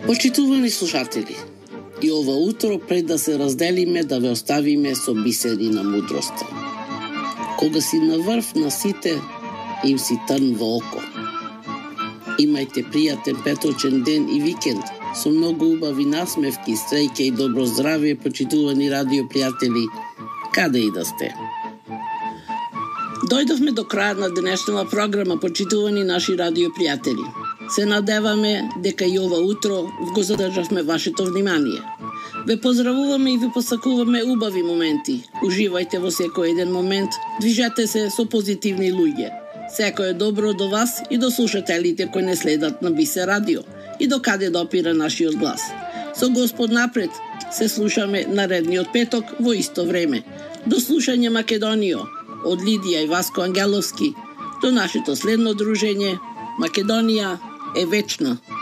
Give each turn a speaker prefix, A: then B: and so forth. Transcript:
A: Почитувани слушатели, и ова утро пред да се разделиме да ве оставиме со бисери на мудроста. Кога си на врв на сите, им си трн во око. Имајте пријатен петочен ден и викенд со многу убави насмевки, стрејке и добро здравје, почитувани радиопријатели, каде и да сте. Дојдовме до крајот на денешната програма, почитувани наши радиопријатели. Се надеваме дека и ова утро го задржавме вашето внимание. Ве поздравуваме и ве посакуваме убави моменти. Уживајте во секој еден момент, движете се со позитивни луѓе. Секој е добро до вас и до слушателите кои не следат на Бисе радио и до каде допира нашиот глас. Со Господ напред се слушаме наредниот петок во исто време. До слушање Македонио од Лидија и Васко Ангеловски. До нашето следно дружење, Македонија е вечна.